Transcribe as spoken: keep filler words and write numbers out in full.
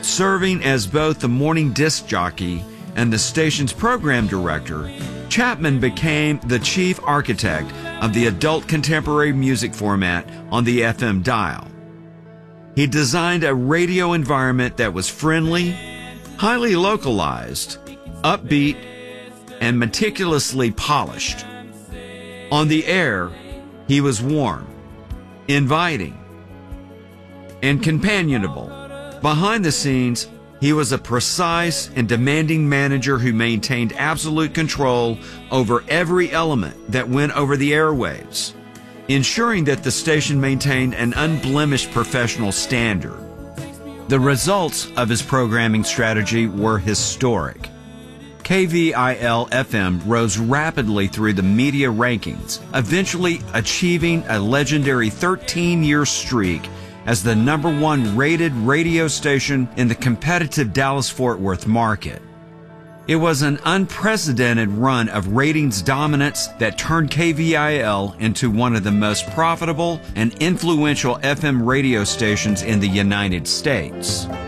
Serving as both the morning disc jockey and the station's program director, Chapman became the chief architect of the adult contemporary music format on the F M dial. He designed a radio environment that was friendly, highly localized, upbeat, and meticulously polished. On the air, he was warm, inviting, and companionable. Behind the scenes, he was a precise and demanding manager who maintained absolute control over every element that went over the airwaves, ensuring that the station maintained an unblemished professional standard. The results of his programming strategy were historic. K V I L F M rose rapidly through the media rankings, eventually achieving a legendary thirteen-year streak as the number one rated radio station in the competitive Dallas-Fort Worth market. It was an unprecedented run of ratings dominance that turned K V I L into one of the most profitable and influential F M radio stations in the United States.